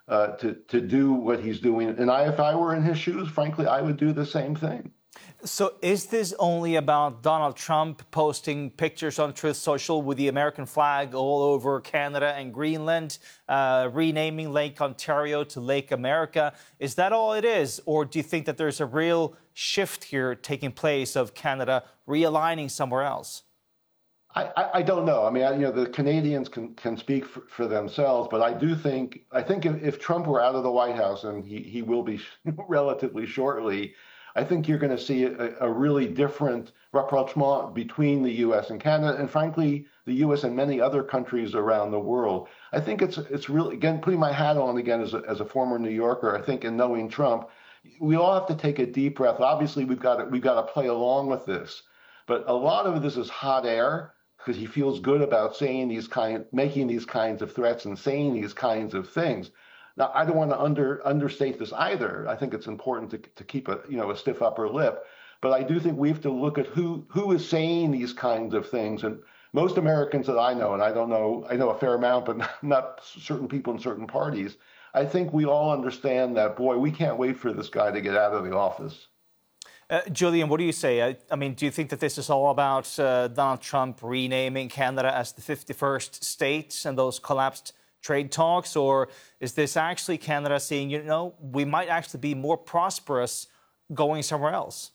to do what he's doing. And if I were in his shoes, frankly, I would do the same thing. So is this only about Donald Trump posting pictures on Truth Social with the American flag all over Canada and Greenland, renaming Lake Ontario to Lake America? Is that all it is? Or do you think that there's a real shift here taking place of Canada realigning somewhere else? I don't know. I mean, the Canadians can speak for themselves, but I think if Trump were out of the White House, and he will be relatively shortly, I think you're going to see a really different rapprochement between the U.S. and Canada, and frankly, the U.S. and many other countries around the world. I think it's really, again, putting my hat on again as a former New Yorker. I think in knowing Trump, we all have to take a deep breath. Obviously, we've got to play along with this, but a lot of this is hot air because he feels good about making these kinds of threats and saying these kinds of things. Now, I don't want to understate this either. I think it's important to keep a stiff upper lip, but I do think we have to look at who is saying these kinds of things. And most Americans that I know, and I know a fair amount, but not certain people in certain parties, I think we all understand that, boy, we can't wait for this guy to get out of the office. Julian, what do you say? I mean, do you think that this is all about Donald Trump renaming Canada as the 51st state and those collapsed trade talks? Or is this actually Canada saying, we might actually be more prosperous going somewhere else?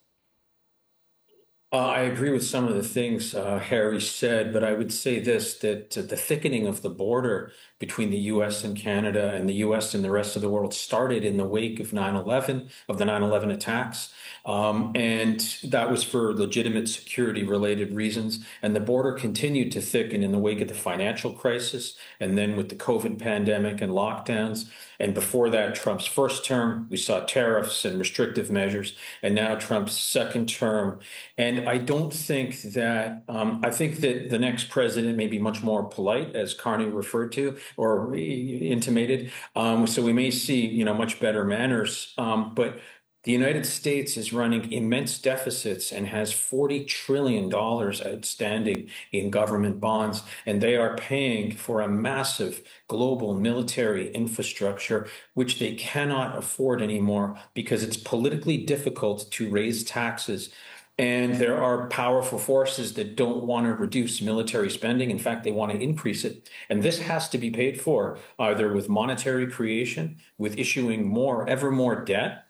I agree with some of the things Harry said, but I would say this, that the thickening of the border between the U.S. and Canada and the U.S. and the rest of the world started in the wake of 9/11, of the 9/11 attacks. And that was for legitimate security-related reasons. And the border continued to thicken in the wake of the financial crisis, and then with the COVID pandemic and lockdowns. And before that, Trump's first term, we saw tariffs and restrictive measures, and now Trump's second term. And I don't think that, I think that the next president may be much more polite, as Carney referred to or intimated. So we may see, much better manners. But the United States is running immense deficits and has $40 trillion outstanding in government bonds, and they are paying for a massive global military infrastructure, which they cannot afford anymore because it's politically difficult to raise taxes. And there are powerful forces that don't want to reduce military spending. In fact, they want to increase it. And this has to be paid for either with monetary creation, with issuing ever more debt,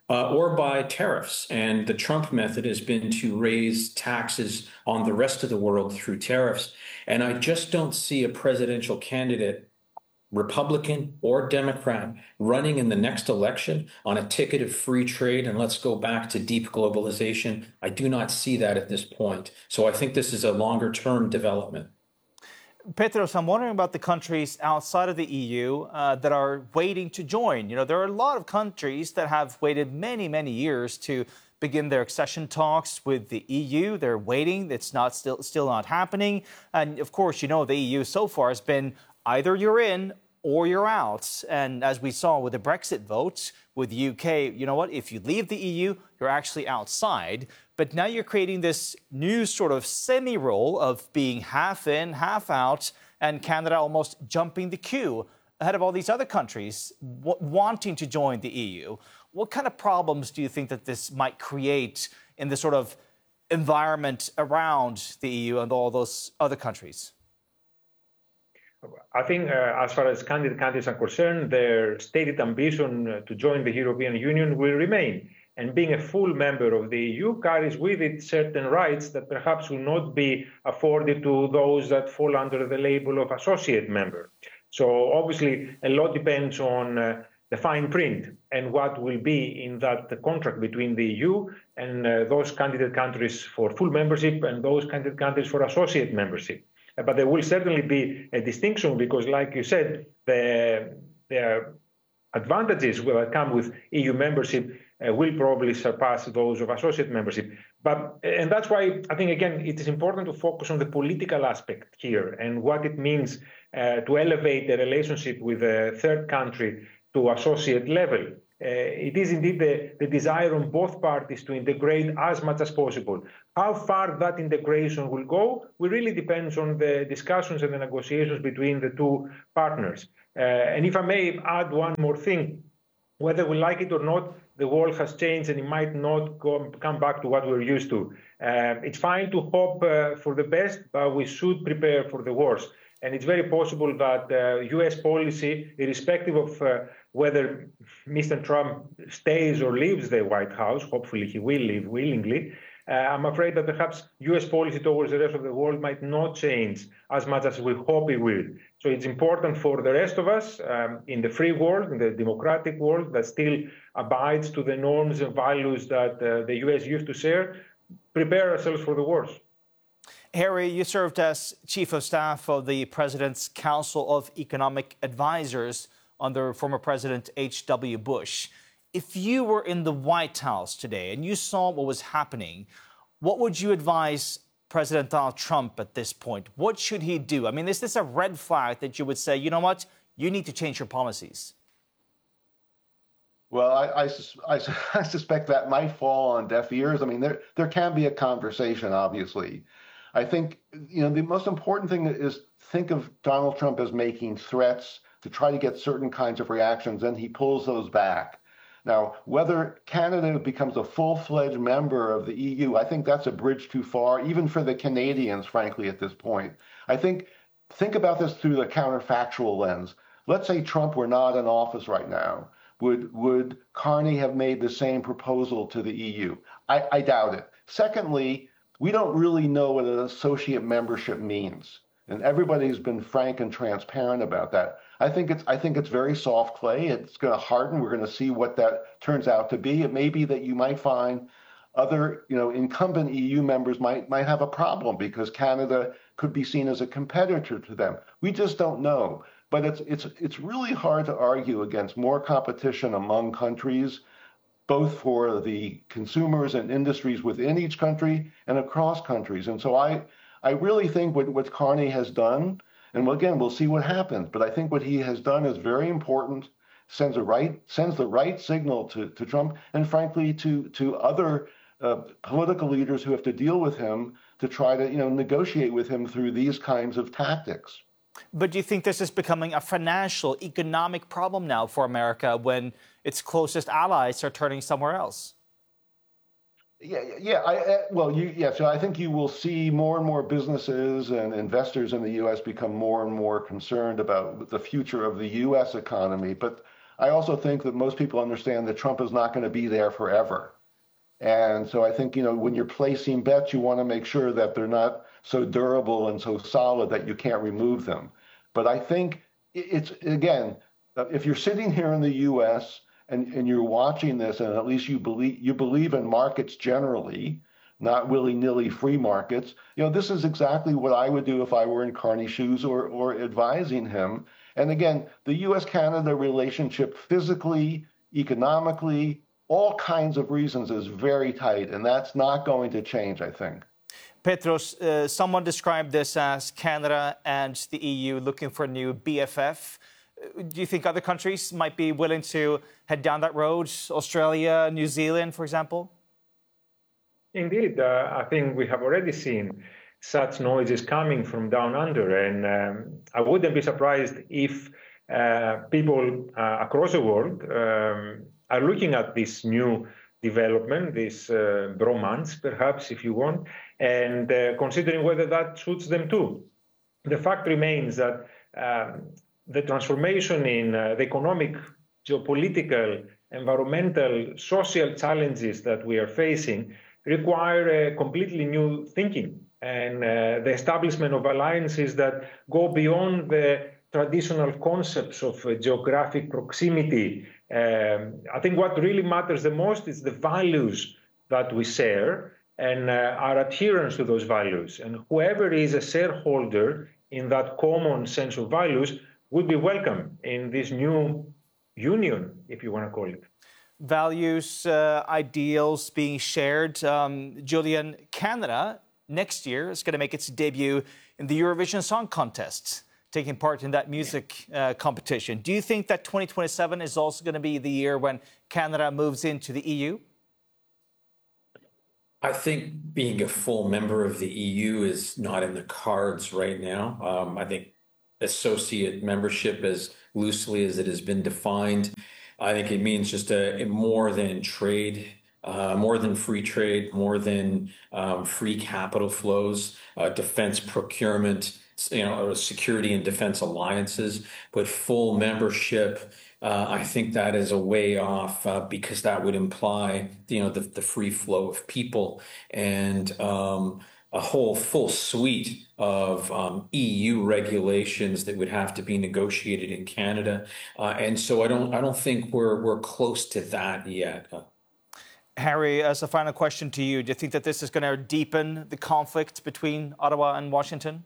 or by tariffs. And the Trump method has been to raise taxes on the rest of the world through tariffs. And I just don't see a presidential candidate, Republican or Democrat, running in the next election on a ticket of free trade and let's go back to deep globalization. I do not see that at this point. So I think this is a longer-term development. Petros, I'm wondering about the countries outside of the EU that are waiting to join. There are a lot of countries that have waited many, many years to begin their accession talks with the EU. They're waiting. It's still not happening. And of course, the EU so far has been either you're in or you're out. And as we saw with the Brexit vote with the UK, if you leave the EU, you're actually outside. But now you're creating this new sort of semi-role of being half in, half out, and Canada almost jumping the queue ahead of all these other countries wanting to join the EU. What kind of problems do you think that this might create in the sort of environment around the EU and all those other countries? I think as far as candidate countries are concerned, their stated ambition to join the European Union will remain. And being a full member of the EU carries with it certain rights that perhaps will not be afforded to those that fall under the label of associate member. So obviously, a lot depends on the fine print and what will be in that contract between the EU and those candidate countries for full membership and those candidate countries for associate membership. But there will certainly be a distinction because, like you said, the advantages that come with EU membership will probably surpass those of associate membership. And that's why I think, again, it is important to focus on the political aspect here and what it means to elevate the relationship with a third country to associate level. It is indeed the desire on both parties to integrate as much as possible. How far that integration will go really depends on the discussions and the negotiations between the two partners. And if I may add one more thing, whether we like it or not, the world has changed and it might not come back to what we're used to. It's fine to hope for the best, but we should prepare for the worst. And it's very possible that US policy, irrespective of whether Mr. Trump stays or leaves the White House, hopefully he will leave willingly, I'm afraid that perhaps US policy towards the rest of the world might not change as much as we hope it will. So it's important for the rest of us in the free world, in the democratic world that still abides to the norms and values that the US used to share, prepare ourselves for the worst. Harry, you served as Chief of Staff of the President's Council of Economic Advisors under former President H.W. Bush. If you were in the White House today and you saw what was happening, what would you advise President Donald Trump at this point? What should he do? I mean, is this a red flag that you would say, you know what, you need to change your policies? Well, I suspect that might fall on deaf ears. I mean, there can be a conversation, obviously. I think, the most important thing is think of Donald Trump as making threats to try to get certain kinds of reactions, and he pulls those back. Now, whether Canada becomes a full-fledged member of the EU, I think that's a bridge too far, even for the Canadians, frankly, at this point. I think about this through the counterfactual lens. Let's say Trump were not in office right now. Would Carney have made the same proposal to the EU? I doubt it. Secondly, we don't really know what an associate membership means. And everybody's been frank and transparent about that. I think it's very soft clay. It's going to harden. We're going to see what that turns out to be. It may be that you might find other, incumbent EU members might have a problem because Canada could be seen as a competitor to them. We just don't know. But it's really hard to argue against more competition among countries, both for the consumers and industries within each country and across countries. And so I really think what Carney has done, and again, we'll see what happens, but I think what he has done is very important, sends the right signal to Trump, and frankly to other political leaders who have to deal with him to try to negotiate with him through these kinds of tactics. But do you think this is becoming a financial, economic problem now for America when its closest allies are turning somewhere else? So I think you will see more and more businesses and investors in the U.S. become more and more concerned about the future of the U.S. economy. But I also think that most people understand that Trump is not going to be there forever. And so I think, when you're placing bets, you want to make sure that they're not so durable and so solid that you can't remove them. But I think it's, again, if you're sitting here in the U.S., and you're watching this, and at least you believe in markets generally, not willy-nilly free markets. This is exactly what I would do if I were in Carney's shoes or advising him. And again, the U.S.-Canada relationship, physically, economically, all kinds of reasons, is very tight, and that's not going to change, I think. Petros, someone described this as Canada and the EU looking for a new BFF. Do you think other countries might be willing to head down that road? Australia, New Zealand, for example? Indeed. I think we have already seen such noises coming from down under. And I wouldn't be surprised if people across the world are looking at this new development, this bromance, perhaps, if you want, and considering whether that suits them too. The fact remains that the transformation in the economic, geopolitical, environmental, social challenges that we are facing require a completely new thinking and the establishment of alliances that go beyond the traditional concepts of geographic proximity. I think what really matters the most is the values that we share and our adherence to those values. And whoever is a shareholder in that common sense of values would be welcome in this new union, if you want to call it. Values, ideals being shared. Julian, Canada next year is going to make its debut in the Eurovision Song Contest, taking part in that music competition. Do you think that 2027 is also going to be the year when Canada moves into the EU? I think being a full member of the EU is not in the cards right now. I think associate membership, as loosely as it has been defined. I think it means just more than trade, more than free trade, more than free capital flows, defense procurement, security and defense alliances, but full membership. I think that is a way off because that would imply, the free flow of people and a whole full suite of EU regulations that would have to be negotiated in Canada, and so I don't think we're close to that yet. Harry, as a final question to you, do you think that this is going to deepen the conflict between Ottawa and Washington?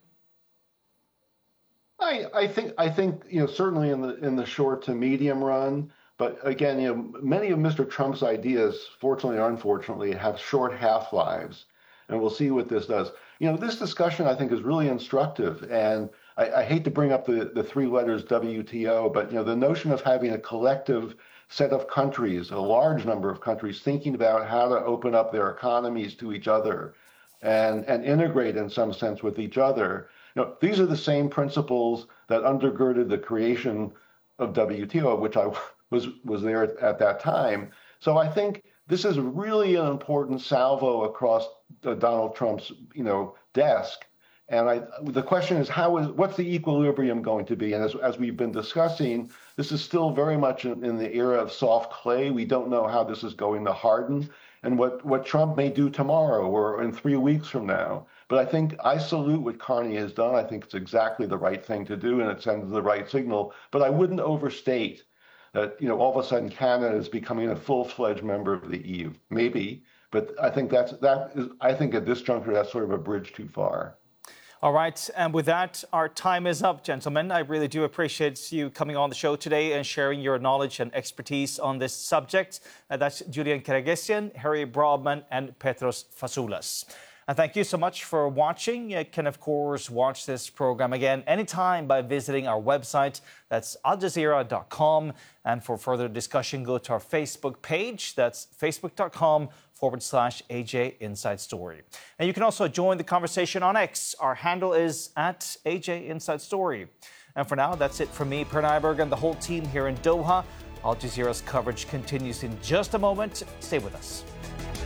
I think certainly in the short to medium run, but again, many of Mr. Trump's ideas, fortunately or unfortunately, have short half-lives, and we'll see what this does. This discussion I think is really instructive, and I hate to bring up the three letters WTO, but the notion of having a collective set of countries, a large number of countries, thinking about how to open up their economies to each other and integrate in some sense with each other. These are the same principles that undergirded the creation of WTO, which I was there at that time. So I think this is really an important salvo across Donald Trump's desk. And the question is, what's the equilibrium going to be? And as we've been discussing, this is still very much in the era of soft clay. We don't know how this is going to harden and what Trump may do tomorrow or in 3 weeks from now. But I salute what Carney has done. I think it's exactly the right thing to do, and it sends the right signal. But I wouldn't overstate that, all of a sudden Canada is becoming a full-fledged member of the EU. Maybe, but I think I think at this juncture, that's sort of a bridge too far. All right. And with that, our time is up, gentlemen. I really do appreciate you coming on the show today and sharing your knowledge and expertise on this subject. That's Julian Keregesian, Harry Brobman, and Petros Fasoulas. And thank you so much for watching. You can, of course, watch this program again anytime by visiting our website. That's aljazeera.com. And for further discussion, go to our Facebook page. That's facebook.com/AJ Inside Story. And you can also join the conversation on X. Our handle is @AJ Inside Story. And for now, that's it from me, Per Nyberg, and the whole team here in Doha. Al Jazeera's coverage continues in just a moment. Stay with us.